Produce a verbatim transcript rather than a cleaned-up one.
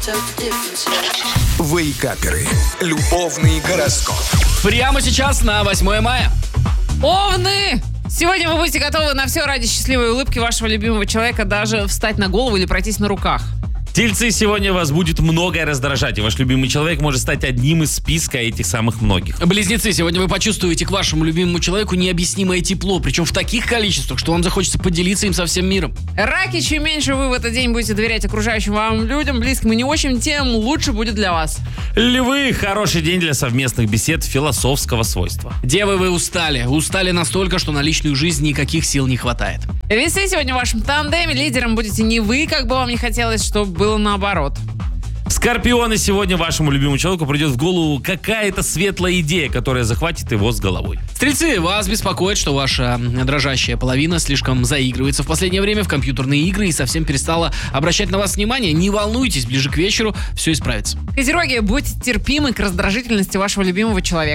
Вейкаперы. Любовный гороскоп. Прямо сейчас на восьмое мая. Овны! Сегодня вы будете готовы на все ради счастливой улыбки вашего любимого человека, даже встать на голову или пройтись на руках. Тельцы, сегодня вас будет многое раздражать, и ваш любимый человек может стать одним из списка этих самых многих. Близнецы, сегодня вы почувствуете к вашему любимому человеку необъяснимое тепло, причем в таких количествах, что вам захочется поделиться им со всем миром. Раки, чем меньше вы в этот день будете доверять окружающим вам людям, близким и не очень, тем лучше будет для вас. Львы, хороший день для совместных бесед философского свойства. Девы, вы устали. Устали настолько, что на личную жизнь никаких сил не хватает. Весы, сегодня в вашем тандеме лидером будете не вы, как бы вам не хотелось, чтобы было наоборот. Скорпионы, сегодня вашему любимому человеку придет в голову какая-то светлая идея, которая захватит его с головой. Стрельцы, вас беспокоит, что ваша дрожащая половина слишком заигрывается в последнее время в компьютерные игры и совсем перестала обращать на вас внимание. Не волнуйтесь, ближе к вечеру все исправится. Козероги, будьте терпимы к раздражительности вашего любимого человека.